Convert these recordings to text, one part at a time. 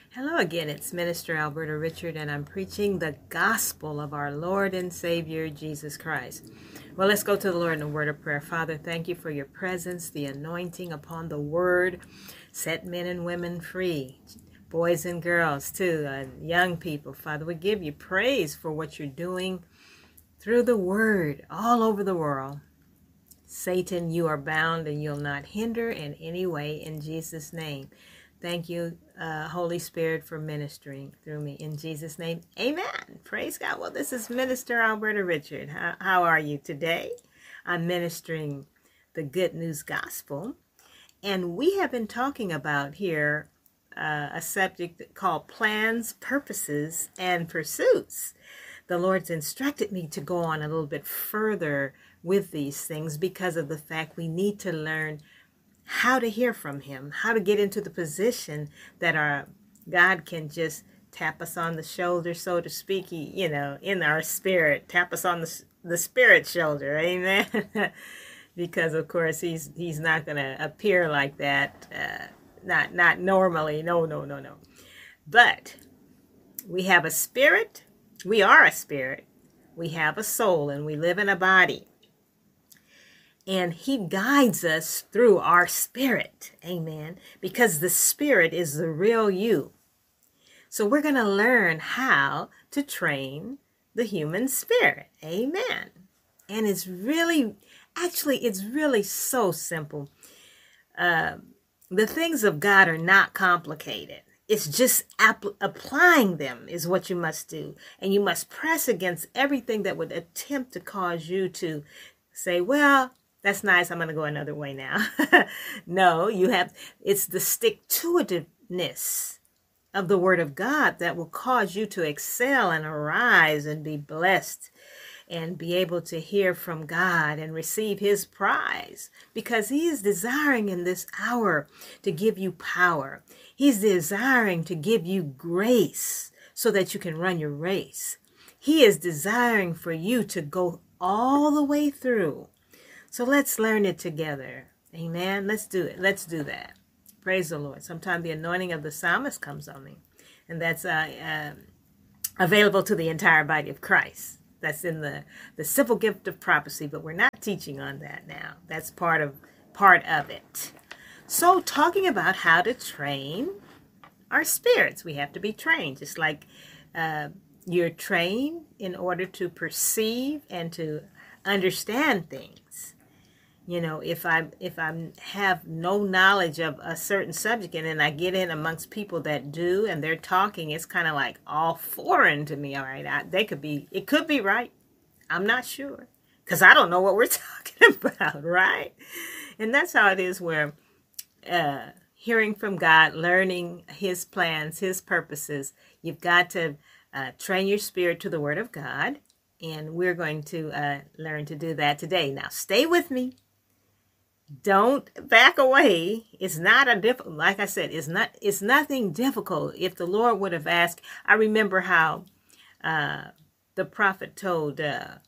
Hello again, it's Minister Alberta Richard, and I'm preaching the gospel of our Lord and Savior, Jesus Christ. Well, let's go to the Lord in a word of prayer. Father, thank you for your presence, the anointing upon the word. Set men and women free, boys and girls too, young people. Father, we give you praise for what you're doing through the word all over the world. Satan, you are bound and you'll not hinder in any way in Jesus' name. Thank you, Holy Spirit, for ministering through me. In Jesus' name, amen. Praise God. Well, this is Minister Alberta Richard. How are you today? I'm ministering the good news gospel. And we have been talking about here a subject called plans, purposes, and pursuits. The Lord's instructed me to go on a little bit further with these things because of the fact we need to learn how to hear from him, how to get into the position that our God can just tap us on the shoulder, so to speak, in our spirit, tap us on the spirit shoulder, amen. Because of course he's not going to appear like that, not normally, no. But we have a spirit, we are a spirit, we have a soul, and we live in a body. And he guides us through our spirit. Amen. Because the spirit is the real you. So we're going to learn how to train the human spirit. Amen. And it's really so simple. The things of God are not complicated. It's just applying them is what you must do. And you must press against everything that would attempt to cause you to say, well, that's nice, I'm going to go another way now. No, it's the stick-to-itiveness of the Word of God that will cause you to excel and arise and be blessed and be able to hear from God and receive His prize, because He is desiring in this hour to give you power. He's desiring to give you grace so that you can run your race. He is desiring for you to go all the way through. So let's learn it together. Amen. Let's do it. Let's do that. Praise the Lord. Sometimes the anointing of the psalmist comes on me. And that's available to the entire body of Christ. That's in the simple gift of prophecy. But we're not teaching on that now. That's part of it. So talking about how to train our spirits. We have to be trained. Just like you're trained in order to perceive and to understand things. You know, if I have no knowledge of a certain subject and then I get in amongst people that do and they're talking, it's kind of like all foreign to me. All right, it could be right. I'm not sure because I don't know what we're talking about, right? And that's how it is where hearing from God, learning His plans, His purposes, you've got to train your spirit to the Word of God. And we're going to learn to do that today. Now, stay with me. Don't back away. It's not like I said, it's nothing difficult. If the Lord would have asked, I remember how the prophet told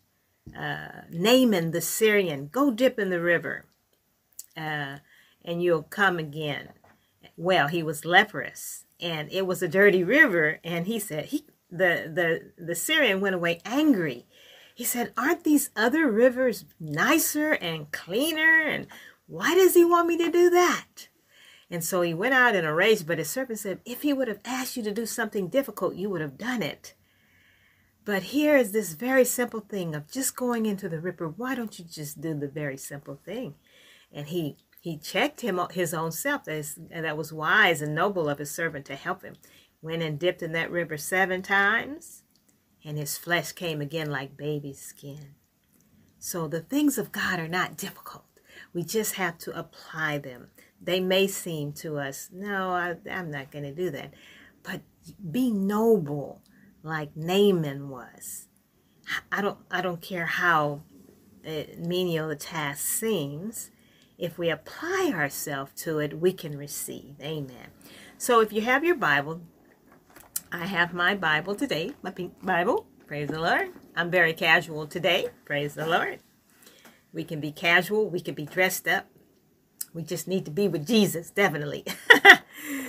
Naaman the Syrian, go dip in the river and you'll come again. Well, he was leprous and it was a dirty river. And he said, the Syrian went away angry. He said, aren't these other rivers nicer and cleaner? And why does he want me to do that? And so he went out in a rage, but his servant said, if he would have asked you to do something difficult, you would have done it. But here is this very simple thing of just going into the river. Why don't you just do the very simple thing? And he checked his own self, and that was wise and noble of his servant to help him. Went and dipped in that river 7 times. And his flesh came again like baby skin. So the things of God are not difficult. We just have to apply them. They may seem to us, no, I'm not going to do that. But be noble like Naaman was. I don't care how menial the task seems. If we apply ourselves to it, we can receive. Amen. So if you have your Bible, I have my Bible today, my pink Bible. Praise the Lord. I'm very casual today. Praise the Lord. We can be casual. We can be dressed up. We just need to be with Jesus, definitely.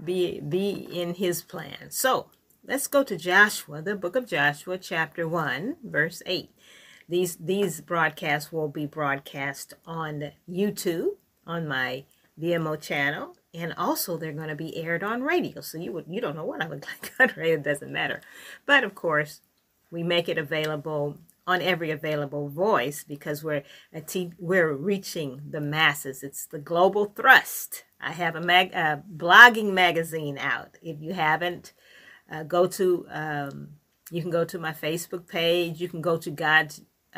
be in his plan. So let's go to Joshua, the book of Joshua, chapter 1, verse 8. These broadcasts will be broadcast on YouTube, on my VMO channel, and also they're going to be aired on radio. So you don't know what I look like on radio, it doesn't matter. But of course, we make it available on every available voice because we're reaching the masses. It's the global thrust. I have a blogging magazine out. If you haven't, you can go to my Facebook page. You can go to God's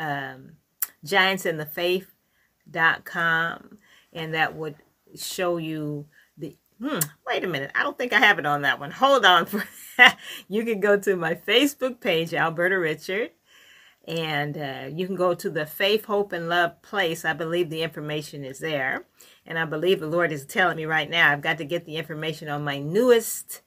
giantsinthefaith.com, and that would show you the wait a minute, I don't think I have it on that one. Hold on. You can go to my Facebook page, Alberta Richard, and you can go to the Faith, Hope, and Love place. I believe the information is there, and I believe the Lord is telling me right now I've got to get the information on my newest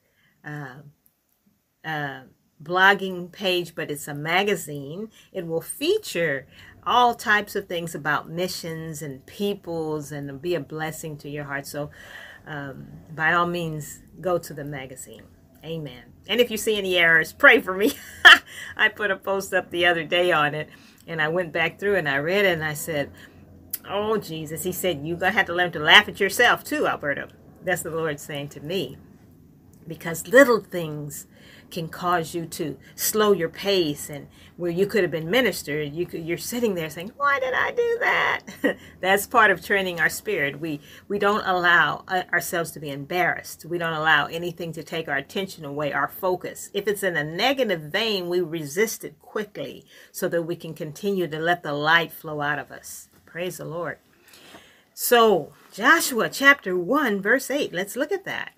blogging page, but it's a magazine. It will feature all types of things about missions and peoples and be a blessing to your heart. So by all means, go to the magazine. Amen. And if you see any errors, pray for me. I put a post up the other day on it, and I went back through and I read it, and I said, oh, Jesus. He said, you're going to have to learn to laugh at yourself too, Alberta. That's the Lord saying to me. Because little things can cause you to slow your pace, and where you could have been ministered, you're sitting there saying, why did I do that? That's part of training our spirit. We don't allow ourselves to be embarrassed. We don't allow anything to take our attention away, our focus. If it's in a negative vein, we resist it quickly so that we can continue to let the light flow out of us. Praise the Lord. So Joshua chapter 1 verse 8, let's look at that.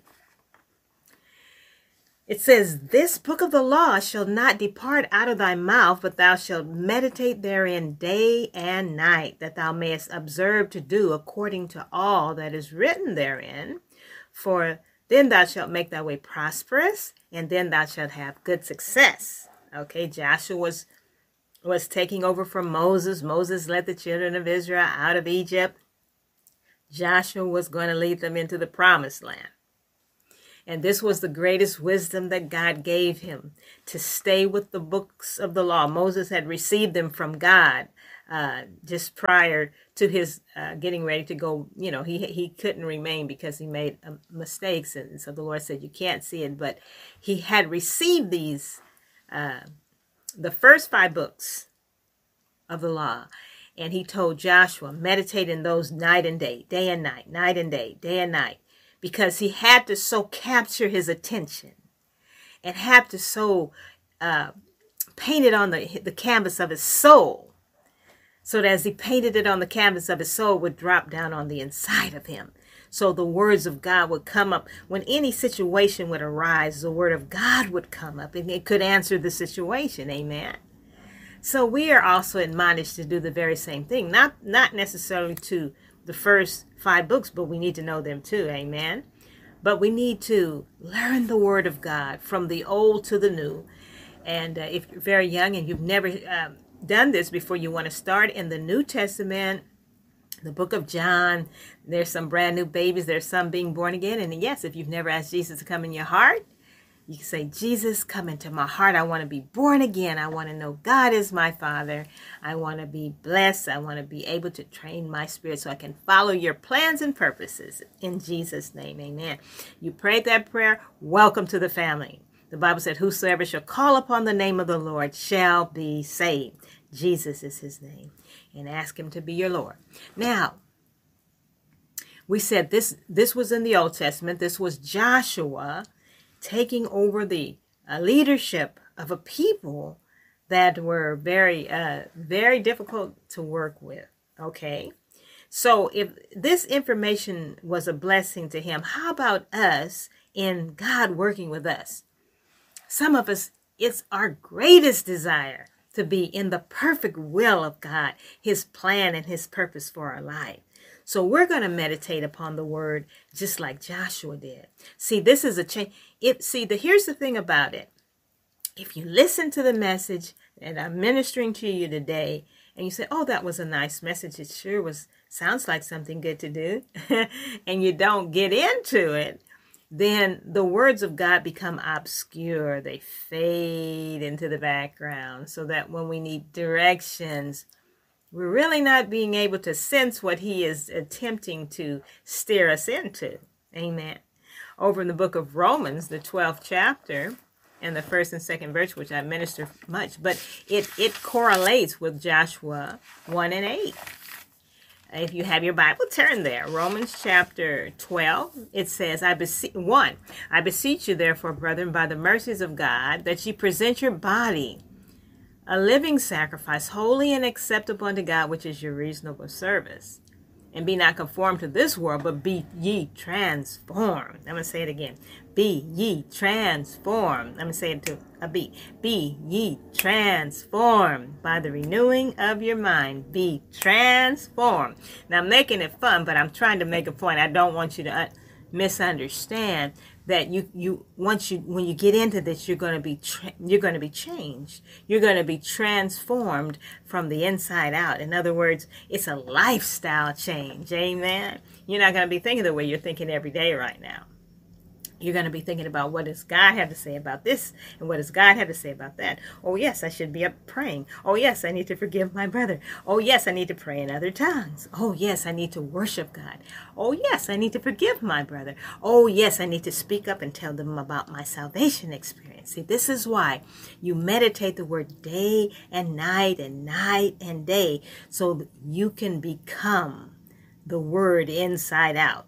It says, this book of the law shall not depart out of thy mouth, but thou shalt meditate therein day and night, that thou mayest observe to do according to all that is written therein. For then thou shalt make thy way prosperous, and then thou shalt have good success. Okay, Joshua was taking over from Moses. Moses led the children of Israel out of Egypt. Joshua was going to lead them into the promised land. And this was the greatest wisdom that God gave him, to stay with the books of the law. Moses had received them from God just prior to his getting ready to go. You know, he couldn't remain because he made mistakes. And so the Lord said, you can't see it. But he had received these, the first 5 books of the law. And he told Joshua, meditate in those night and day and night, night and day and night. Because he had to so capture his attention and have to so paint it on the canvas of his soul, so that as he painted it on the canvas of his soul, it would drop down on the inside of him. So the words of God would come up. When any situation would arise, the word of God would come up and it could answer the situation. Amen. So we are also admonished to do the very same thing, not necessarily to the first 5 books, but we need to know them too. Amen. But we need to learn the word of God from the old to the new. And if you're very young and you've never done this before, you want to start in the New Testament, the book of John. There's some brand new babies. There's some being born again. And yes, if you've never asked Jesus to come in your heart, you can say, Jesus, come into my heart. I want to be born again. I want to know God is my Father. I want to be blessed. I want to be able to train my spirit so I can follow your plans and purposes. In Jesus' name, amen. You prayed that prayer. Welcome to the family. The Bible said, whosoever shall call upon the name of the Lord shall be saved. Jesus is his name. And ask him to be your Lord. Now, we said this was in the Old Testament. This was Joshua taking over the leadership of a people that were very, very difficult to work with. Okay. So if this information was a blessing to him, how about us in God working with us? Some of us, it's our greatest desire to be in the perfect will of God, his plan and his purpose for our life. So we're going to meditate upon the word just like Joshua did. See, this is a change. Here's the thing about it. If you listen to the message that I'm ministering to you today, and you say, oh, that was a nice message. It sure sounds like something good to do. And you don't get into it, then the words of God become obscure. They fade into the background so that when we need directions, we're really not being able to sense what he is attempting to steer us into. Amen. Over in the book of Romans, the 12th chapter, and the first and second verse, which I minister much, but it correlates with Joshua 1 and 8. If you have your Bible, turn there. Romans chapter 12, it says, I beseech you, therefore, brethren, by the mercies of God, that ye present your body a living sacrifice, holy and acceptable unto God, which is your reasonable service. And be not conformed to this world, but be ye transformed. I'm going to say it again. Be ye transformed. I'm going to say it to a beat. Be ye transformed by the renewing of your mind. Be transformed. Now, I'm making it fun, but I'm trying to make a point. I don't want you to misunderstand that when you get into this, you're going to be changed. You're going to be transformed from the inside out. In other words, it's a lifestyle change. Amen. You're not going to be thinking the way you're thinking every day right now. You're going to be thinking about what does God have to say about this and what does God have to say about that. Oh, yes, I should be up praying. Oh, yes, I need to forgive my brother. Oh, yes, I need to pray in other tongues. Oh, yes, I need to worship God. Oh, yes, I need to forgive my brother. Oh, yes, I need to speak up and tell them about my salvation experience. See, this is why you meditate the word day and night and day so you can become the word inside out.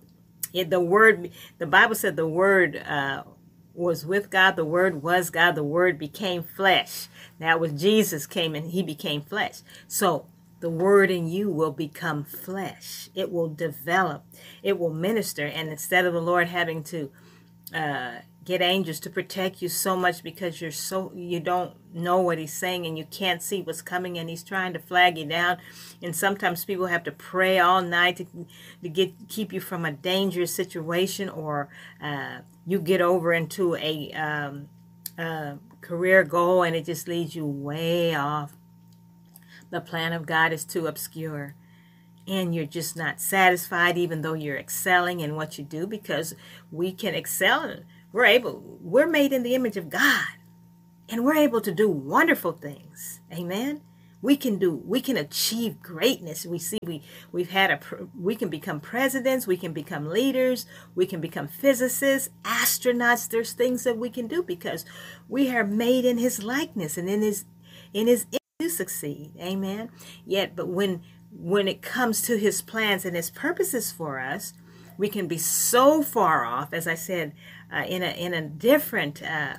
The Bible said the Word was with God, the Word was God, the Word became flesh. That was Jesus came and he became flesh. So the Word in you will become flesh. It will develop. It will minister. And instead of the Lord having to get angels to protect you so much because you don't know what he's saying and you can't see what's coming and he's trying to flag you down, and sometimes people have to pray all night to keep you from a dangerous situation, or you get over into a career goal and it just leads you way off. The plan of God is too obscure. And you're just not satisfied even though you're excelling in what you do, because we can excel. We're made in the image of God, and we're able to do wonderful things. Amen. We can achieve greatness. We can become presidents, we can become leaders, we can become physicists, astronauts. There's things that we can do because we are made in his likeness and in his image to succeed. Amen. But when it comes to his plans and his purposes for us, we can be so far off, as I said, in a different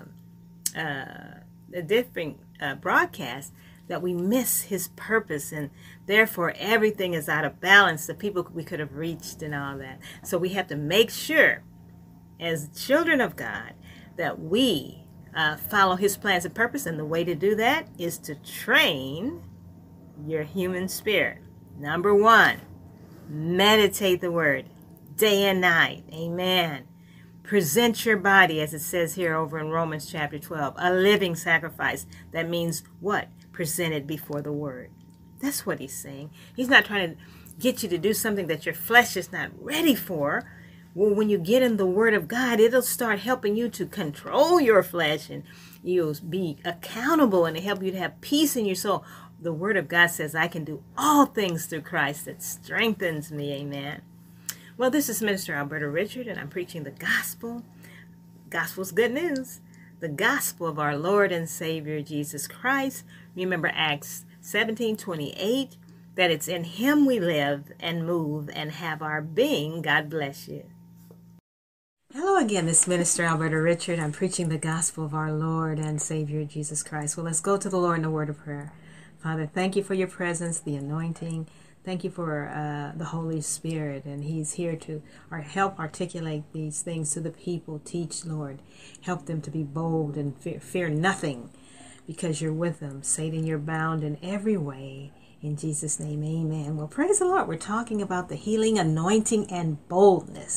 broadcast, that we miss his purpose, and therefore everything is out of balance. The people we could have reached and all that. So we have to make sure, as children of God, that we follow his plans and purpose, and the way to do that is to train your human spirit. Number 1, meditate the word day and night. Amen. Present your body, as it says here over in Romans chapter 12, a living sacrifice. That means what? Presented before the word. That's what he's saying. He's not trying to get you to do something that your flesh is not ready for. Well, when you get in the word of God, it'll start helping you to control your flesh, and you'll be accountable, and it'll help you to have peace in your soul. The word of God says, I can do all things through Christ that strengthens me. Amen. Well, this is Minister Alberta Richard, and I'm preaching the gospel. Gospel's good news. The gospel of our Lord and Savior, Jesus Christ. Remember Acts 17:28, that it's in him we live and move and have our being. God bless you. Hello again, this is Minister Alberta Richard. I'm preaching the gospel of our Lord and Savior, Jesus Christ. Well, let's go to the Lord in a word of prayer. Father, thank you for your presence, the anointing. Thank you for the Holy Spirit, and he's here to help articulate these things to the people. Teach, Lord. Help them to be bold and fear nothing, because you're with them. Satan, you're bound in every way. In Jesus' name, amen. Well, praise the Lord. We're talking about the healing, anointing, and boldness.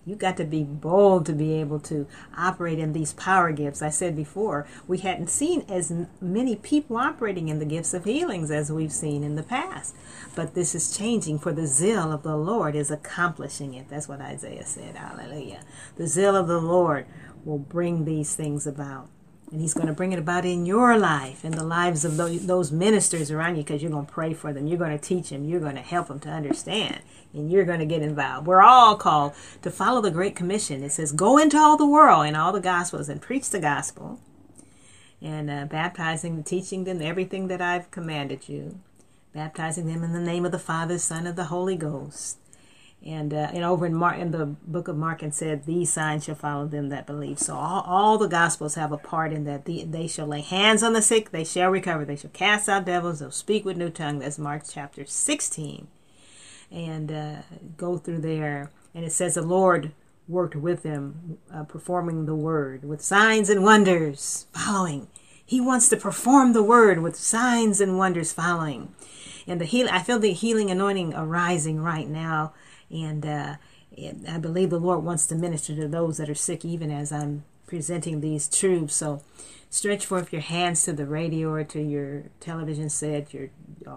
You got to be bold to be able to operate in these power gifts. I said before, we hadn't seen as many people operating in the gifts of healings as we've seen in the past. But this is changing, for the zeal of the Lord is accomplishing it. That's what Isaiah said. Hallelujah. The zeal of the Lord will bring these things about. And he's going to bring it about in your life, in the lives of those ministers around you, because you're going to pray for them. You're going to teach them. You're going to help them to understand. And you're going to get involved. We're all called to follow the Great Commission. It says, go into all the world, in all the Gospels, and preach the gospel. And baptizing and teaching them everything that I've commanded you. Baptizing them in the name of the Father, Son, and the Holy Ghost. And over in the book of Mark, it said, these signs shall follow them that believe. So all the Gospels have a part in that. They shall lay hands on the sick, they shall recover. They shall cast out devils, they'll speak with new tongue. That's Mark chapter 16. And go through there. And it says the Lord worked with them, performing the word with signs and wonders following. He wants to perform the word with signs and wonders following. And I feel the healing anointing arising right now. And I believe the Lord wants to minister to those that are sick, even as I'm presenting these truths. So stretch forth your hands to the radio or to your television set, your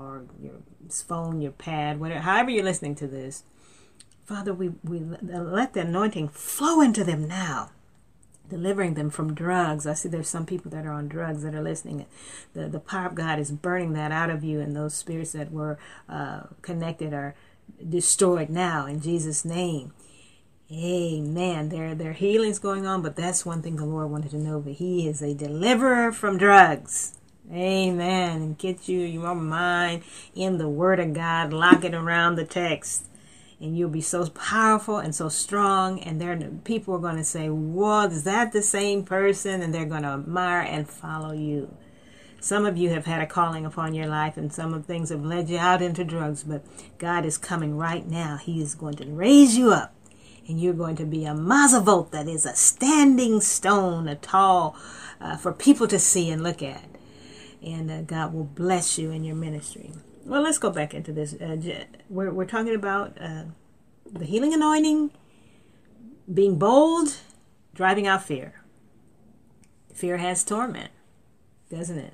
phone, your pad, whatever, however you're listening to this. Father, we let the anointing flow into them now, delivering them from drugs. I see there's some people that are on drugs that are listening. The power of God is burning that out of you, and those spirits that were connected are destroyed now in Jesus' name. Amen. There are healings going on, but that's one thing the Lord wanted to know, that He is a deliverer from drugs. Amen. And get your mind in the Word of God, lock it around the text, and you'll be so powerful and so strong. And people are going to say, "Whoa, is that the same person?" And they're going to admire and follow you. Some of you have had a calling upon your life, and some of things have led you out into drugs, but God is coming right now. He is going to raise you up, and you're going to be a mazavot, that is a standing stone, a tall, for people to see and look at. And God will bless you in your ministry. Well, let's go back into this. We're talking about the healing anointing, being bold, driving out fear. Fear has torment, doesn't it?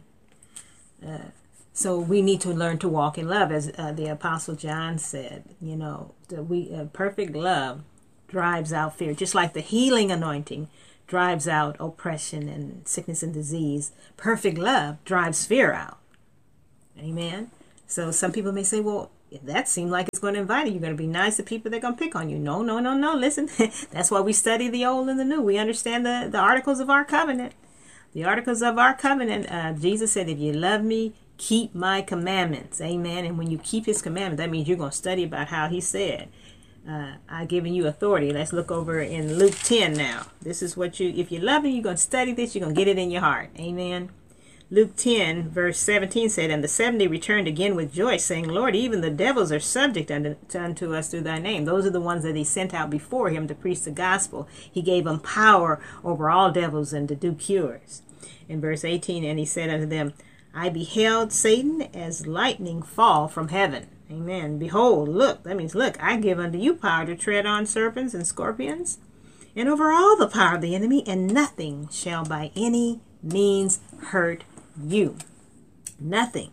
So we need to learn to walk in love, as the Apostle John said. You know, perfect love drives out fear, just like the healing anointing drives out oppression and sickness and disease. Perfect love drives fear out. Amen. So some people may say, well, that seems like it's going to invite you. You're going to be nice to people. They're going to pick on you. No. Listen, that's why we study the old and the new. We understand the articles of our covenant. The articles of our covenant, Jesus said, if you love me, keep my commandments. Amen. And when you keep his commandments, that means you're going to study about how he said. I've given you authority. Let's look over in Luke 10 now. This is what if you love me, you're going to study this. You're going to get it in your heart. Amen. Luke 10, verse 17 said, and the 70 returned again with joy, saying, Lord, even the devils are subject unto us through thy name. Those are the ones that he sent out before him to preach the gospel. He gave them power over all devils and to do cures. In verse 18, and he said unto them, I beheld Satan as lightning fall from heaven. Amen. Behold, look, that means, look, I give unto you power to tread on serpents and scorpions, and over all the power of the enemy, and nothing shall by any means hurt you. Nothing.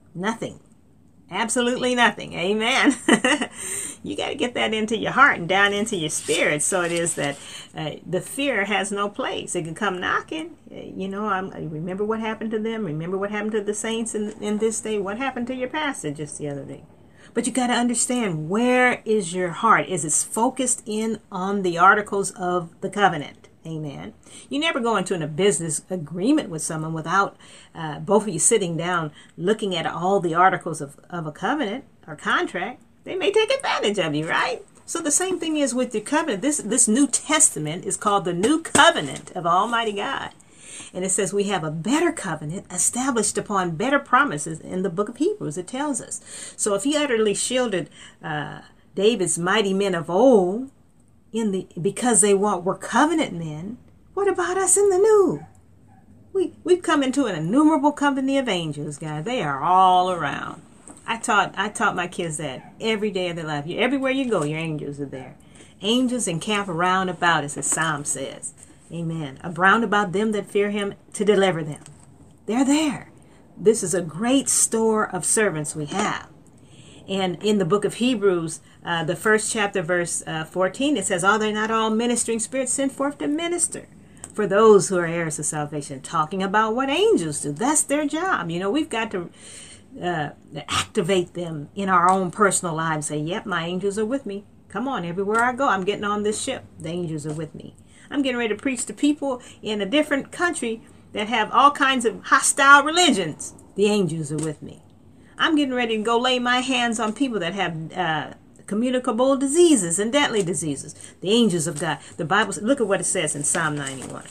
Absolutely nothing. Amen. You got to get that into your heart and down into your spirit. So it is that the fear has no place. It can come knocking. Remember what happened to them. Remember what happened to the saints in this day. What happened to your pastor just the other day. But you got to understand, where is your heart? Is it focused in on the articles of the covenant? Amen. You never go into a business agreement with someone without both of you sitting down looking at all the articles of a covenant or contract. They may take advantage of you, right? So the same thing is with the covenant. This New Testament is called the New Covenant of Almighty God. And it says we have a better covenant established upon better promises in the book of Hebrews. It tells us. So if he utterly shielded David's mighty men of old because they were covenant men, what about us in the new? We've come into an innumerable company of angels, guys. They are all around. I taught my kids that every day of their life. Everywhere you go, your angels are there. angels encamp around about us, as Psalm says. Amen. Around about them that fear him to deliver them. They're there. This is a great store of servants we have. And in the book of Hebrews, the first chapter, verse 14, it says, "Are they not all ministering spirits sent forth to minister for those who are heirs of salvation?" Talking about what angels do. That's their job. We've got to activate them in our own personal lives. Say, yep, my angels are with me. Come on, everywhere I go, I'm getting on this ship. The angels are with me. I'm getting ready to preach to people in a different country that have all kinds of hostile religions. The angels are with me. I'm getting ready to go lay my hands on people that have communicable diseases and deadly diseases. The angels of God. The Bible, look at what it says in Psalm 91.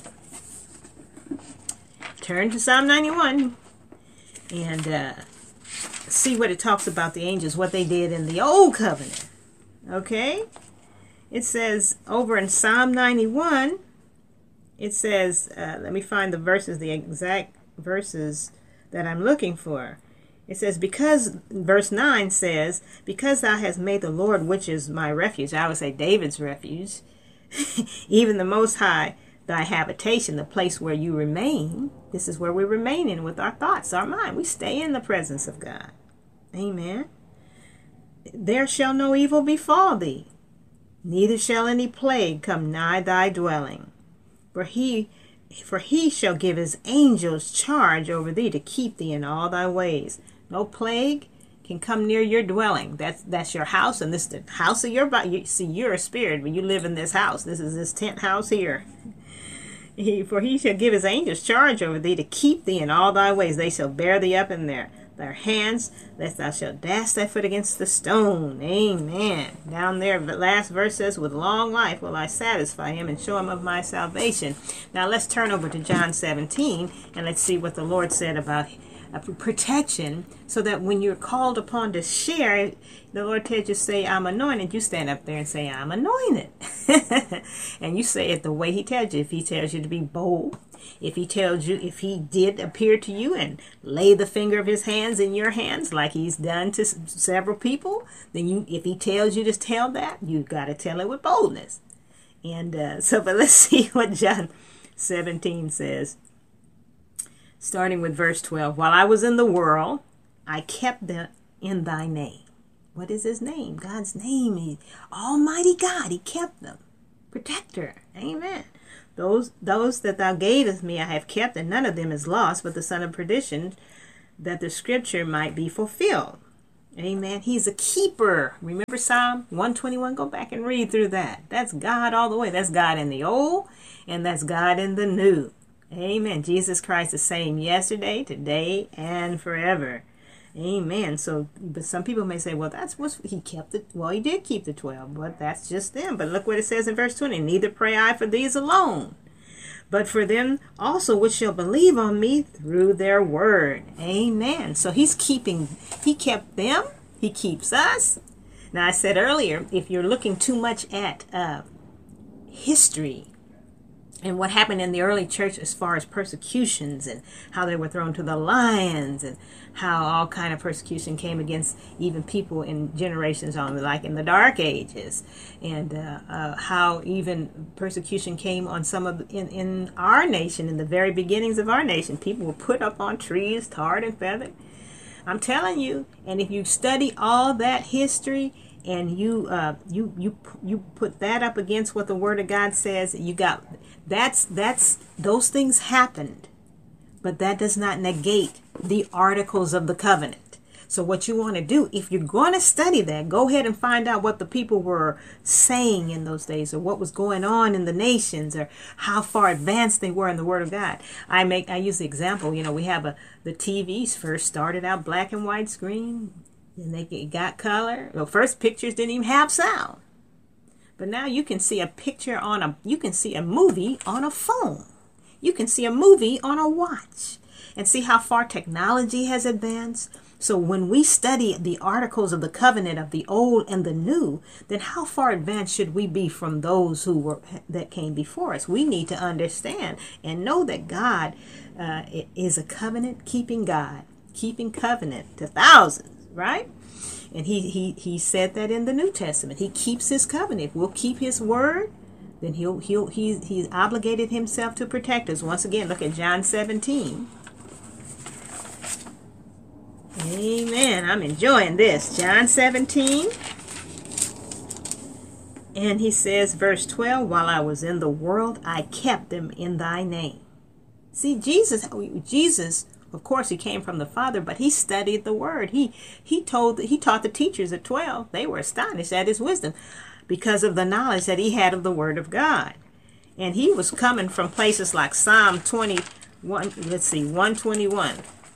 Turn to Psalm 91 and see what it talks about the angels, what they did in the old covenant. Okay? It says over in Psalm 91, it says, let me find the verses, the exact verses that I'm looking for. It says, because, verse 9 says, "Because thou hast made the Lord, which is my refuge," I would say David's refuge, "even the Most High, thy habitation," the place where you remain. This is where we remain in with our thoughts, our mind. We stay in the presence of God. Amen. "There shall no evil befall thee, neither shall any plague come nigh thy dwelling. For he shall give his angels charge over thee to keep thee in all thy ways." No plague can come near your dwelling. That's your house, and this is the house of your body. See, you're a spirit, but you live in this house. This is this tent house here. "For he shall give his angels charge over thee to keep thee in all thy ways. They shall bear thee up in their hands, lest thou shalt dash thy foot against the stone." Amen. Down there, the last verse says, "With long life will I satisfy him and show him of my salvation." Now let's turn over to John 17, and let's see what the Lord said about protection, so that when you're called upon to share, the Lord tells you, say, "I'm anointed." You stand up there and say, "I'm anointed." And you say it the way he tells you. If he tells you to be bold, if he did appear to you and lay the finger of his hands in your hands like he's done to several people, then if he tells you to tell that, you got to tell it with boldness. And but let's see what John 17 says. Starting with verse 12. "While I was in the world, I kept them in thy name." What is his name? God's name. He's Almighty God. He kept them. Protector. Amen. Those that thou gavest me I have kept, and none of them is lost, but the son of perdition, that the scripture might be fulfilled. Amen. He's a keeper. Remember Psalm 121? Go back and read through that. That's God all the way. That's God in the old, and that's God in the new. Amen. Jesus Christ the same yesterday, today, and forever. Amen. So, but some people may say, well, that's what he kept it. Well, he did keep the 12, but that's just them. But look what it says in verse 20. "Neither pray I for these alone, but for them also which shall believe on me through their word." Amen. So he kept them. He keeps us. Now, I said earlier, if you're looking too much at history, and what happened in the early church as far as persecutions and how they were thrown to the lions and how all kind of persecution came against even people in generations on, like in the Dark Ages, and how even persecution came on some of in our nation, in the very beginnings of our nation. People were put up on trees, tarred and feathered. I'm telling you, and if you study all that history and you put that up against what the Word of God says, you got those things happened, but that does not negate the articles of the covenant. So what you want to do, if you're going to study that, go ahead and find out what the people were saying in those days, or what was going on in the nations, or how far advanced they were in the Word of God. I use the example, we have the TVs first started out black and white screen, then they got color. Well, first pictures didn't even have sound. But now you can see a picture you can see a movie on a phone. You can see a movie on a watch, and see how far technology has advanced. So when we study the articles of the covenant of the old and the new, then how far advanced should we be from those that came before us? We need to understand and know that God is a covenant keeping God, keeping covenant to thousands. right? And he said that in the New Testament. He keeps his covenant. If we'll keep his word, then he's obligated himself to protect us. Once again, look at John 17. Amen. I'm enjoying this. John 17. And he says, verse 12, while I was in the world, I kept them in thy name. See, Jesus, of course, he came from the Father, but he studied the word. He taught the teachers at 12. They were astonished at his wisdom because of the knowledge that he had of the word of God. And he was coming from places like Psalm 21, 121.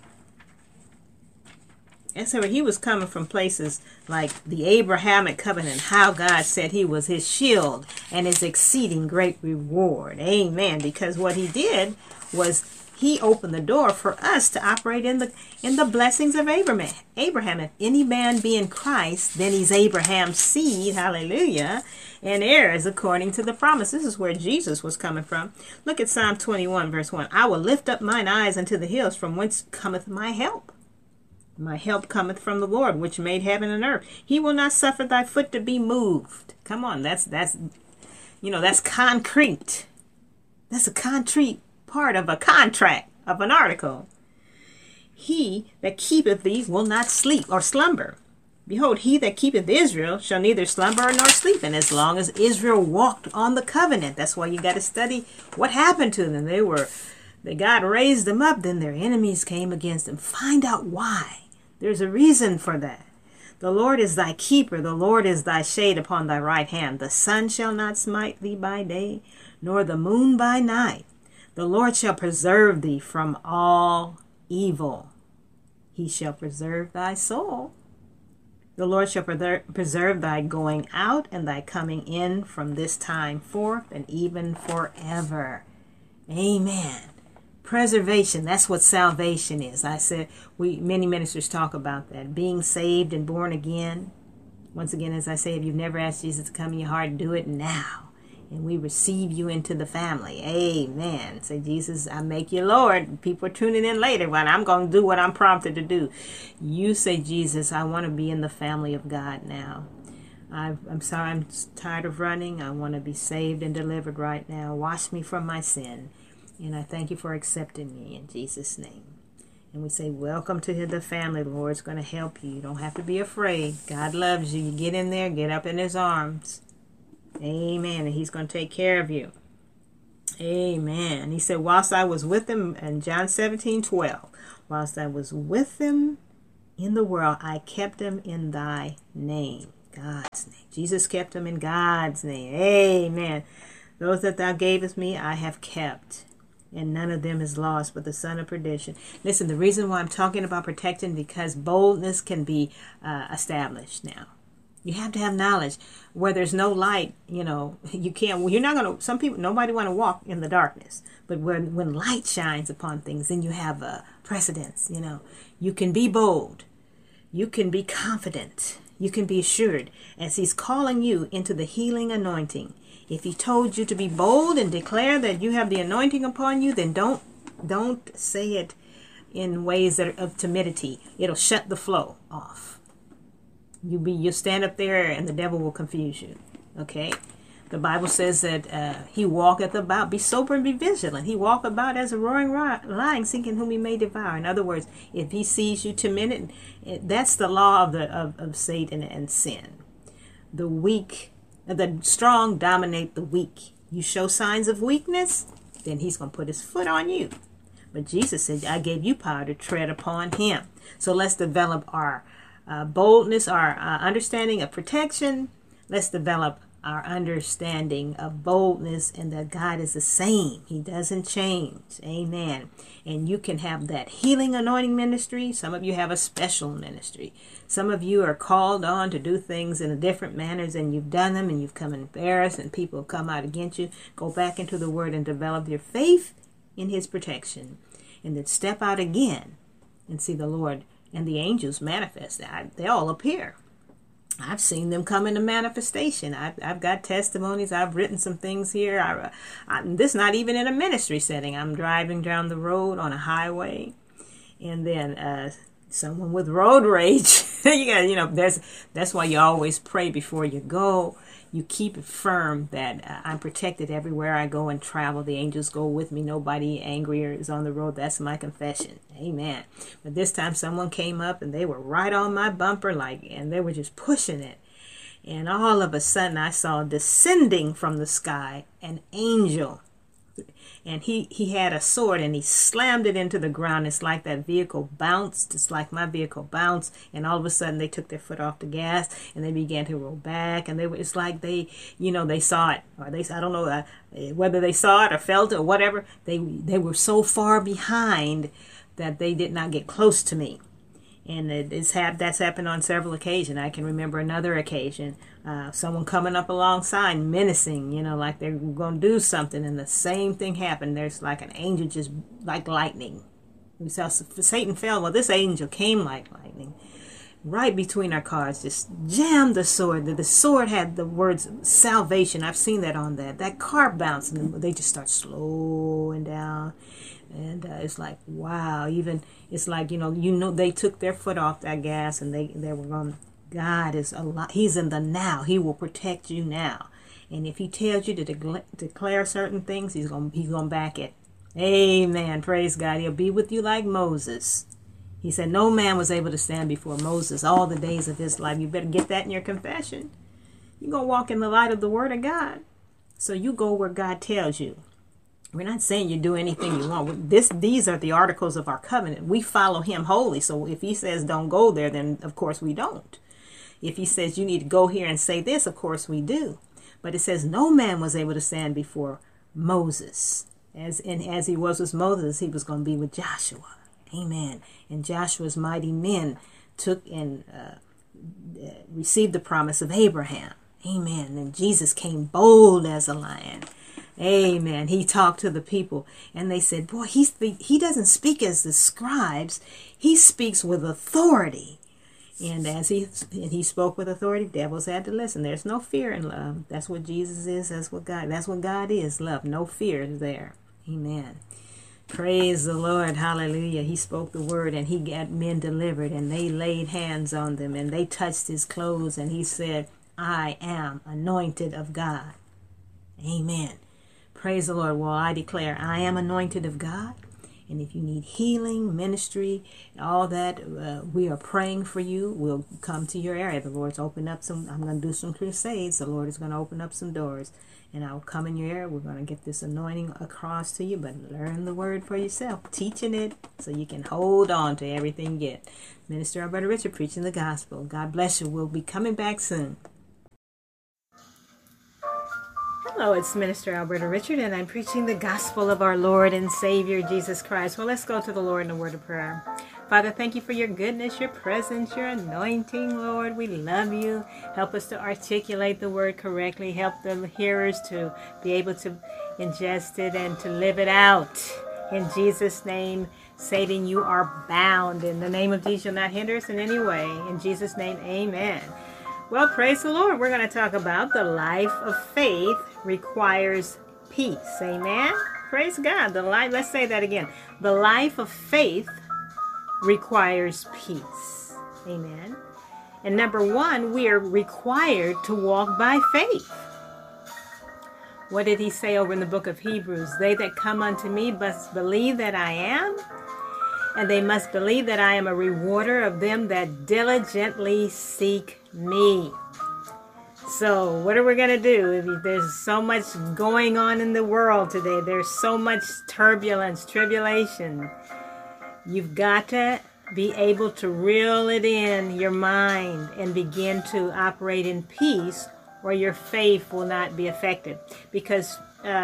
And so he was coming from places like the Abrahamic covenant, how God said he was his shield and his exceeding great reward. Amen. Because what he did was he opened the door for us to operate in the blessings of Abraham. If any man be in Christ, then he's Abraham's seed, hallelujah, and heirs according to the promise. This is where Jesus was coming from. Look at Psalm 21, verse 1. I will lift up mine eyes unto the hills, from whence cometh my help. My help cometh from the Lord, which made heaven and earth. He will not suffer thy foot to be moved. Come on, that's concrete. That's a concrete part of a contract, of an article. He that keepeth thee will not sleep or slumber. Behold, he that keepeth Israel shall neither slumber nor sleep. And as long as Israel walked on the covenant, that's why you got to study what happened to them. God raised them up, then their enemies came against them. Find out why. There's a reason for that. The Lord is thy keeper. The Lord is thy shade upon thy right hand. The sun shall not smite thee by day, nor the moon by night. The Lord shall preserve thee from all evil. He shall preserve thy soul. The Lord shall preserve thy going out and thy coming in from this time forth and even forever. Amen. Preservation, that's what salvation is. I said, many ministers talk about that. Being saved and born again. Once again, as I say, if you've never asked Jesus to come in your heart, do it now. And we receive you into the family. Amen. Say, Jesus, I make you Lord. People are tuning in later when I'm going to do what I'm prompted to do. You say, Jesus, I want to be in the family of God now. I'm sorry, I'm tired of running. I want to be saved and delivered right now. Wash me from my sin. And I thank you for accepting me in Jesus' name. And we say, welcome to the family. The Lord's going to help you. You don't have to be afraid. God loves you. You get in there, get up in his arms. Amen. And he's going to take care of you. Amen. He said, whilst I was with them, in John 17:12, whilst I was with them in the world, I kept them in thy name. God's name. Jesus kept them in God's name. Amen. Those that thou gavest me, I have kept. And none of them is lost, but the son of perdition. Listen, the reason why I'm talking about protecting, because boldness can be established now. You have to have knowledge. Where there's no light, you can't. You're not going to. Some people, nobody want to walk in the darkness. But when light shines upon things, then you have precedence. You can be bold. You can be confident. You can be assured as he's calling you into the healing anointing. If he told you to be bold and declare that you have the anointing upon you, then don't say it in ways that are of timidity. It'll shut the flow off. You'll stand up there and the devil will confuse you. Okay? The Bible says that he walketh about, be sober and be vigilant. He walketh about as a roaring lion, seeking whom he may devour. In other words, if he sees you timid, that's the law of Satan and sin. The strong dominate the weak. You show signs of weakness, then he's going to put his foot on you. But Jesus said, I gave you power to tread upon him. So let's develop our boldness, our understanding of protection. Let's develop our understanding of boldness and that God is the same. He doesn't change. Amen. And you can have that healing anointing ministry. Some of you have a special ministry. Some of you are called on to do things in a different manners and you've done them and you've come embarrassed and people have come out against you. Go back into the word and develop your faith in his protection. And then step out again and see the Lord and the angels manifest. They all appear. I've seen them come into manifestation. I've got testimonies. I've written some things here. This not even in a ministry setting. I'm driving down the road on a highway, and then someone with road rage You got, that's why you always pray before you go. You keep it firm that I'm protected everywhere I go and travel. The angels go with me. Nobody angrier is on the road. That's my confession. Amen. But this time someone came up and they were right on my bumper, and they were just pushing it. And all of a sudden I saw descending from the sky an angel. And he had a sword and he slammed it into the ground. It's like that vehicle bounced. It's like my vehicle bounced. And all of a sudden they took their foot off the gas and they began to roll back. And it's like they saw it. Or I don't know whether they saw it or felt it or whatever. They were so far behind that they did not get close to me. And that's happened on several occasions. I can remember another occasion, someone coming up alongside, menacing, like they're going to do something, and the same thing happened. There's like an angel just like lightning. Satan fell. Well, this angel came like lightning, right between our cars, just jammed the sword. The sword had the words salvation. I've seen that on that. That car bounced, and they just start slowing down. And it's like, wow, it's like, they took their foot off that gas and they were going, God is alive. He's in the now. He will protect you now. And if he tells you to declare certain things, he's going to back it. Amen. Praise God. He'll be with you like Moses. He said no man was able to stand before Moses all the days of his life. You better get that in your confession. You're going to walk in the light of the word of God. So you go where God tells you. We're not saying you do anything you want. These are the articles of our covenant. We follow him wholly. So if he says don't go there, then of course we don't. If he says you need to go here and say this, of course we do. But it says no man was able to stand before Moses. As he was with Moses, he was going to be with Joshua. Amen. And Joshua's mighty men took and received the promise of Abraham. Amen. And Jesus came bold as a lion. Amen. He talked to the people and they said, boy, he doesn't speak as the scribes. He speaks with authority. And as he spoke with authority, devils had to listen. There's no fear in love. That's what Jesus is. That's what God is, love. No fear is there. Amen. Praise the Lord. Hallelujah. He spoke the word and he got men delivered and they laid hands on them and they touched his clothes and he said, I am anointed of God. Amen. Praise the Lord. Well, I declare I am anointed of God. And if you need healing, ministry, all that, we are praying for you. We'll come to your area. The Lord's opened up I'm going to do some crusades. The Lord is going to open up some doors. And I'll come in your area. We're going to get this anointing across to you. But learn the word for yourself. Teaching it so you can hold on to everything you get. Minister Alberta Richard preaching the gospel. God bless you. We'll be coming back soon. Hello, it's Minister Alberta Richard, and I'm preaching the gospel of our Lord and Savior, Jesus Christ. Well, let's go to the Lord in a word of prayer. Father, thank you for your goodness, your presence, your anointing, Lord. We love you. Help us to articulate the word correctly. Help the hearers to be able to ingest it and to live it out. In Jesus' name, Satan, you are bound. In the name of Jesus, you'll not hinder us in any way. In Jesus' name, amen. Well, praise the Lord. We're going to talk about the life of faith requires peace. Amen. Praise God. Let's say that again. The life of faith requires peace. Amen. And number one, we are required to walk by faith. What did he say over in the book of Hebrews? They that come unto me must believe that I am, and they must believe that I am a rewarder of them that diligently seek me. So what are we going to do? There's so much going on in the world today. There's so much turbulence, tribulation. You've got to be able to reel it in your mind and begin to operate in peace, or your faith will not be affected. Because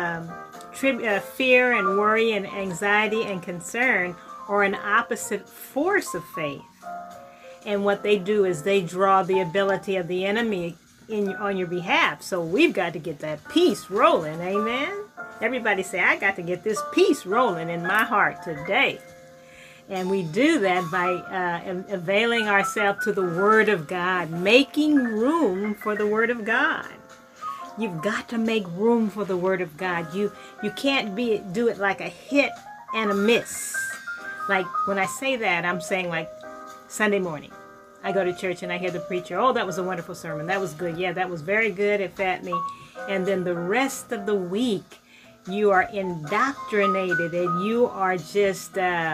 fear and worry and anxiety and concern are an opposite force of faith. And what they do is they draw the ability of the enemy on your behalf. So we've got to get that peace rolling. Amen. Everybody say, I got to get this peace rolling in my heart today. And we do that by availing ourselves to the Word of God, making room for the Word of God. You've got to make room for the Word of God. You can't do it like a hit and a miss. Like when I say that, I'm saying like Sunday morning. I go to church and I hear the preacher, oh, that was a wonderful sermon. That was good. Yeah, that was very good. It fed me. And then the rest of the week, you are indoctrinated and you are just,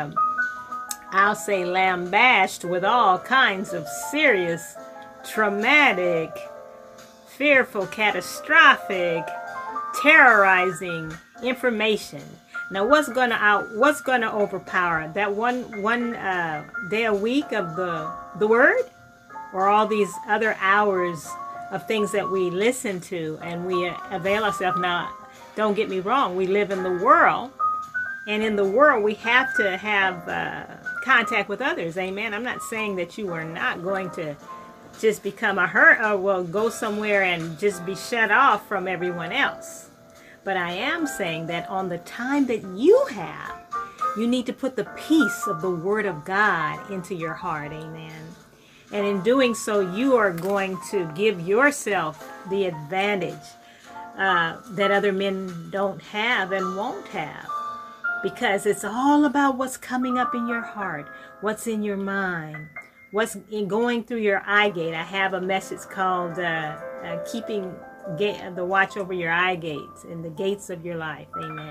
I'll say, lambasted with all kinds of serious, traumatic, fearful, catastrophic, terrorizing information. Now, what's gonna overpower that one day a week of the word, or all these other hours of things that we listen to and we avail ourselves? Now, don't get me wrong, we live in the world, and in the world we have to have contact with others. Amen. I'm not saying that you are not going to just become go somewhere and just be shut off from everyone else. But I am saying that on the time that you have, you need to put the peace of the Word of God into your heart. Amen. And in doing so, you are going to give yourself the advantage that other men don't have and won't have. Because it's all about what's coming up in your heart, what's in your mind, what's going through your eye gate. I have a message called keeping the watch over your eye gates and the gates of your life. Amen.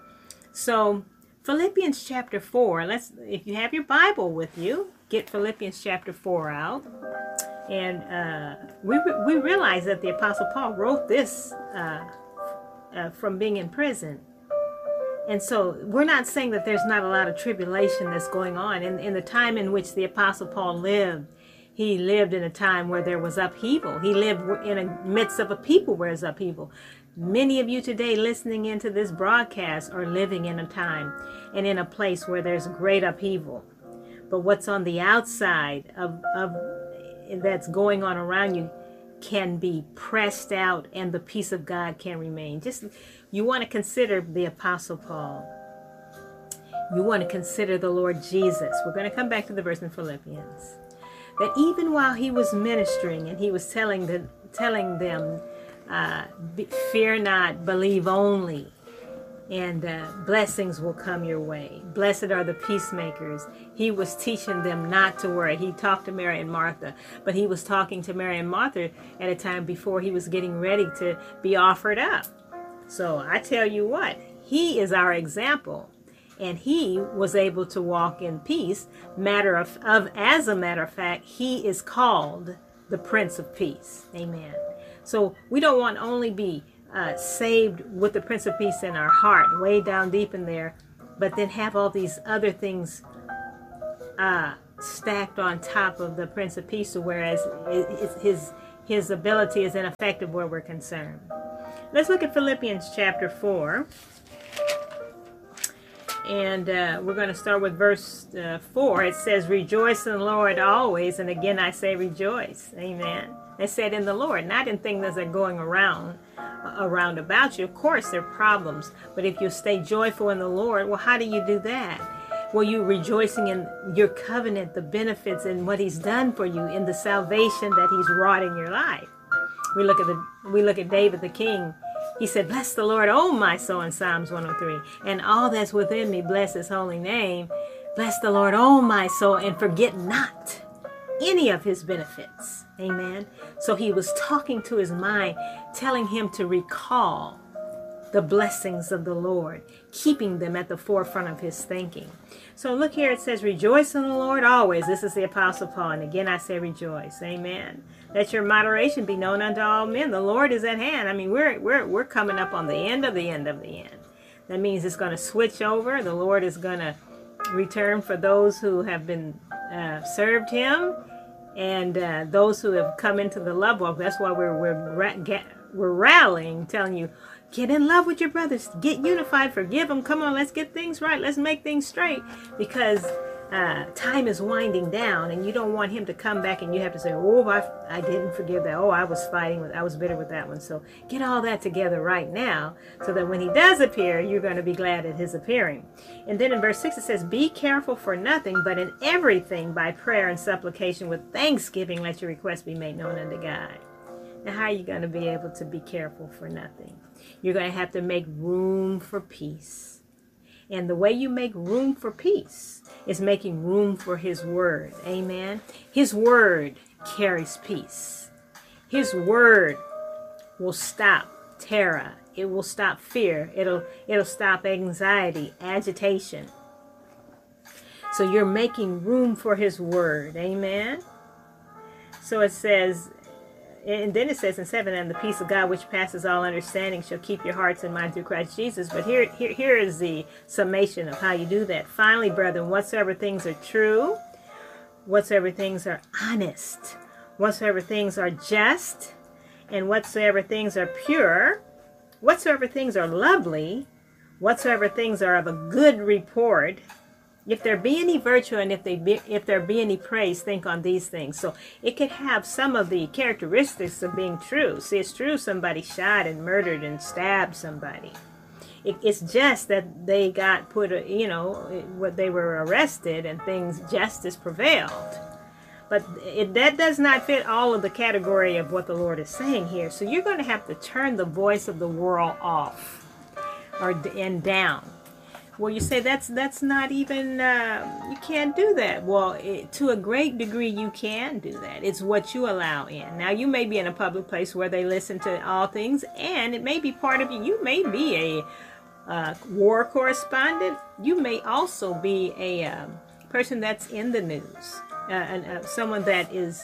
So Philippians chapter 4, if you have your Bible with you, get Philippians chapter 4 out. And we realize that the Apostle Paul wrote this from being in prison. And so we're not saying that there's not a lot of tribulation that's going on. In the time in which the Apostle Paul lived, he lived in a time where there was upheaval. He lived in the midst of a people where there's upheaval. Many of you today listening into this broadcast are living in a time and in a place where there's great upheaval. But what's on the outside of that's going on around you can be pressed out, and the peace of God can remain. You want to consider the Apostle Paul. You want to consider the Lord Jesus. We're going to come back to the verse in Philippians. That even while he was ministering and he was telling them, fear not, believe only, and blessings will come your way. Blessed are the peacemakers. He was teaching them not to worry. He talked to Mary and Martha, but he was talking to Mary and Martha at a time before he was getting ready to be offered up. So I tell you what, he is our example. And he was able to walk in peace. As a matter of fact, he is called the Prince of Peace. Amen. So we don't want to only be saved with the Prince of Peace in our heart, way down deep in there, but then have all these other things stacked on top of the Prince of Peace, whereas his ability is ineffective where we're concerned. Let's look at Philippians chapter 4. And we're going to start with verse 4. It says, rejoice in the Lord always. And again, I say rejoice. Amen. It said in the Lord, not in things that are going around about you. Of course, there are problems. But if you stay joyful in the Lord, well, how do you do that? Well, you're rejoicing in your covenant, the benefits, and what he's done for you, in the salvation that he's wrought in your life. We look at David the king. He said, bless the Lord, oh my soul, in Psalms 103. And all that's within me, bless his holy name. Bless the Lord, oh my soul, and forget not any of his benefits. Amen. So he was talking to his mind, telling him to recall the blessings of the Lord, keeping them at the forefront of his thinking. So look here, it says, rejoice in the Lord always. This is the Apostle Paul. And again, I say rejoice. Amen. Let your moderation be known unto all men. The Lord is at hand. I mean, we're coming up on the end of the end of the end. That means it's going to switch over. The Lord is going to return for those who have been served him, and those who have come into the love walk. That's why we're rallying, telling you, get in love with your brothers, get unified, forgive them. Come on, let's get things right. Let's make things straight, because time is winding down, and you don't want him to come back and you have to say, oh, I didn't forgive that. Oh, I was bitter with that one. So get all that together right now, so that when he does appear, you're going to be glad at his appearing. And then in verse 6 it says, be careful for nothing, but in everything by prayer and supplication with thanksgiving let your requests be made known unto God. Now, how are you going to be able to be careful for nothing? You're going to have to make room for peace. And the way you make room for peace is making room for his word. Amen. His word carries peace. His word will stop terror. It will stop fear. It'll stop anxiety, agitation. So you're making room for his word. Amen. So it says, and then it says in 7, and the peace of God which passes all understanding shall keep your hearts and minds through Christ Jesus. But here is the summation of how you do that. Finally, brethren, whatsoever things are true, whatsoever things are honest, whatsoever things are just, and whatsoever things are pure, whatsoever things are lovely, whatsoever things are of a good report, if there be any virtue and if there be any praise, think on these things. So it could have some of the characteristics of being true. See, it's true somebody shot and murdered and stabbed somebody. It's just that they got put, they were arrested and justice prevailed. But that does not fit all of the category of what the Lord is saying here. So you're going to have to turn the voice of the world off and down. Well, you say that's not even, you can't do that. Well, to a great degree, you can do that. It's what you allow in. Now, you may be in a public place where they listen to all things, and it may be part of you. You may be a war correspondent. You may also be a person that's in the news, someone that is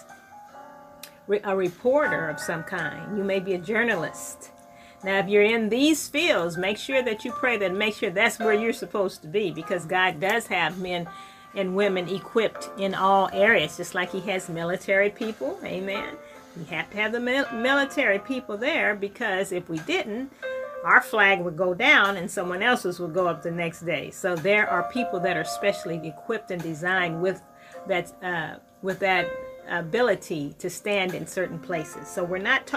a reporter of some kind. You may be a journalist. Now, if you're in these fields, make sure that you pray that, make sure that's where you're supposed to be, because God does have men and women equipped in all areas, just like he has military people. Amen. We have to have the military people there, because if we didn't, our flag would go down and someone else's would go up the next day. So there are people that are specially equipped and designed with that ability to stand in certain places. So we're not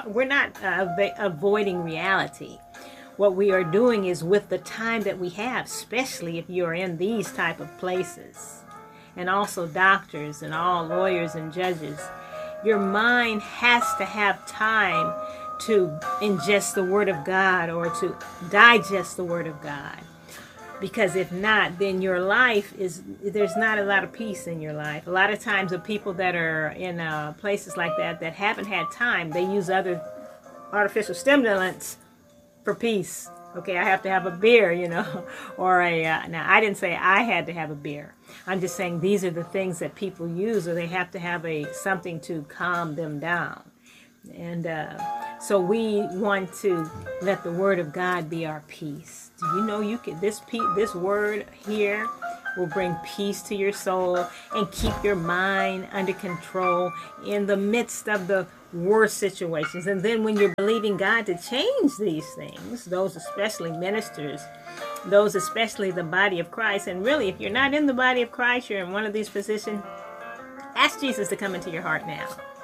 avoiding reality. What we are doing is, with the time that we have, especially if you are in these type of places, and also doctors and all lawyers and judges, your mind has to have time to ingest the Word of God or to digest the Word of God. Because if not, then your life there's not a lot of peace in your life. A lot of times the people that are in places like that haven't had time, they use other artificial stimulants for peace. Okay, I have to have a beer, or now I didn't say I had to have a beer. I'm just saying these are the things that people use, or they have to have something to calm them down. And so we want to let the Word of God be our peace. Do you know this word here will bring peace to your soul and keep your mind under control in the midst of the worst situations. And then when you're believing God to change these things, those especially ministers, those especially the body of Christ, and really if you're not in the body of Christ, you're in one of these positions, ask Jesus to come into your heart now.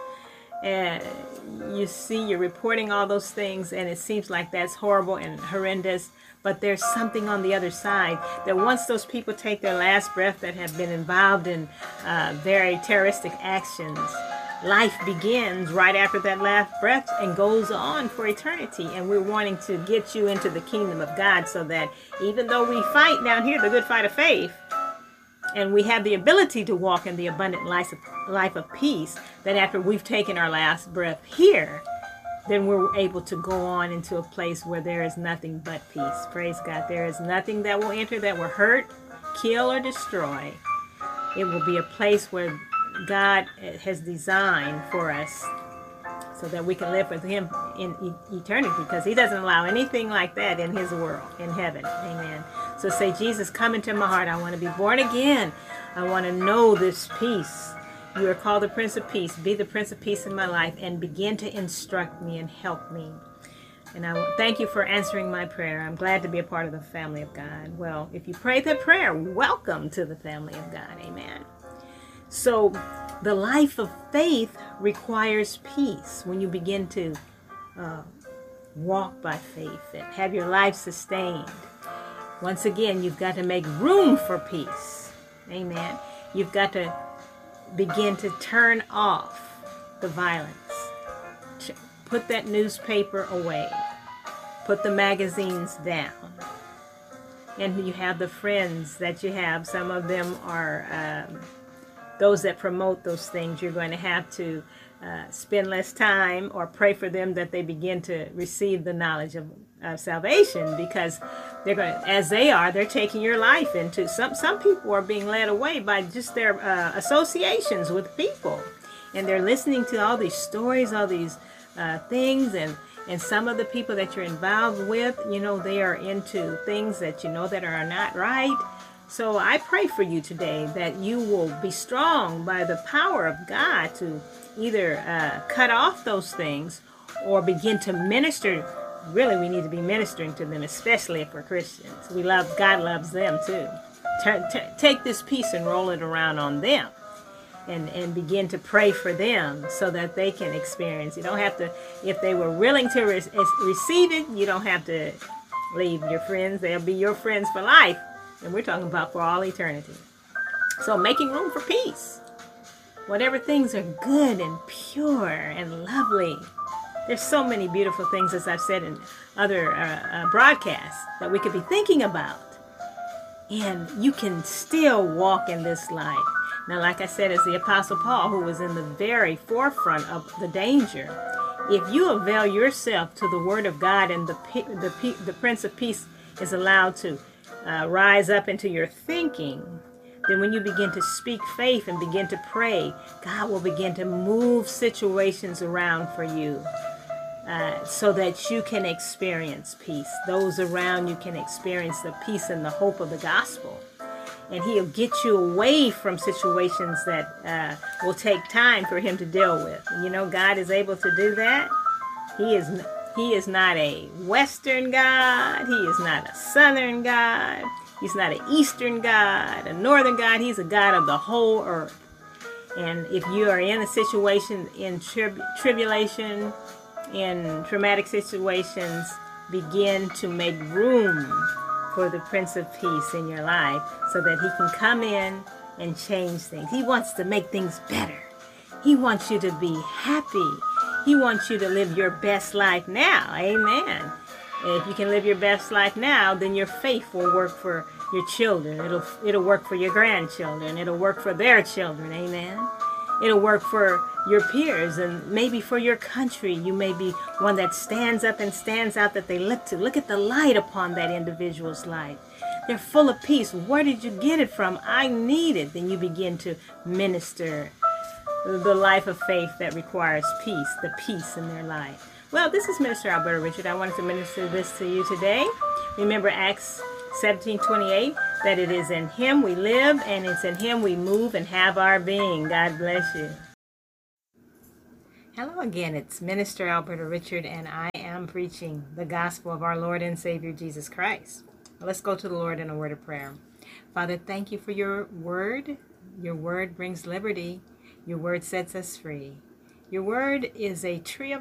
And you see, you're reporting all those things, and it seems like that's horrible and horrendous. But there's something on the other side that once those people take their last breath that have been involved in very terroristic actions, life begins right after that last breath and goes on for eternity. And we're wanting to get you into the kingdom of God, so that even though we fight down here the good fight of faith, and we have the ability to walk in the abundant life of peace, that after we've taken our last breath here, then we're able to go on into a place where there is nothing but peace. Praise God. There is nothing that will enter that will hurt, kill, or destroy. It will be a place where God has designed for us, so that we can live with him in eternity, because he doesn't allow anything like that in his world, in heaven. Amen. So say, Jesus, come into my heart. I want to be born again. I want to know this peace. You are called the Prince of Peace. Be the Prince of Peace in my life, and begin to instruct me and help me. And I thank you for answering my prayer. I'm glad to be a part of the family of God. Well, if you prayed that prayer, welcome to the family of God. Amen. So the life of faith requires peace. When you begin to walk by faith and have your life sustained, once again, you've got to make room for peace. Amen. You've got to begin to turn off the violence. Put that newspaper away. Put the magazines down. And you have the friends that you have. Some of them are those that promote those things. You're going to have to spend less time or pray for them that they begin to receive the knowledge of salvation, because they're going to, as they're taking your life into some people are being led away by just their associations with people, and they're listening to all these stories, all these things, and some of the people that you're involved with, they are into things that that are not right. So I pray for you today that you will be strong by the power of God to either cut off those things or begin to minister. Really, we need to be ministering to them, especially if we're Christians. God loves them too. Take this piece and roll it around on them. And begin to pray for them so that they can experience. You don't have to, if they were willing to receive it, you don't have to leave your friends. They'll be your friends for life. And we're talking about for all eternity. So making room for peace. Whatever things are good and pure and lovely. There's so many beautiful things, as I've said in other broadcasts, that we could be thinking about. And you can still walk in this life. Now, like I said, as the Apostle Paul, who was in the very forefront of the danger, if you avail yourself to the Word of God and the Prince of Peace is allowed to rise up into your thinking, then when you begin to speak faith and begin to pray, God will begin to move situations around for you so that you can experience peace. Those around you can experience the peace and the hope of the gospel. And He'll get you away from situations that will take time for Him to deal with. God is able to do that. He is not a Western God. He is not a Southern God. He's not an Eastern God, a Northern God. He's a God of the whole earth. And if you are in a situation in tribulation, in traumatic situations, begin to make room for the Prince of Peace in your life so that He can come in and change things. He wants to make things better. He wants you to be happy. He wants you to live your best life now. Amen. And if you can live your best life now, then your faith will work for your children. It'll work for your grandchildren. It'll work for their children. Amen. It'll work for your peers and maybe for your country. You may be one that stands up and stands out that they look to. Look at the light upon that individual's life. They're full of peace. Where did you get it from? I need it. Then you begin to minister the life of faith that requires peace, the peace in their life. Well, this is Minister Alberta Richard. I wanted to minister this to you today. Remember Acts 17:28, that it is in Him we live and it's in Him we move and have our being. God bless you. Hello again, it's Minister Alberta Richard, and I am preaching the gospel of our Lord and Savior Jesus Christ. Well, let's go to the Lord in a word of prayer. Father, thank you for your word. Your word brings liberty. Your word sets us free. Your word is a tree of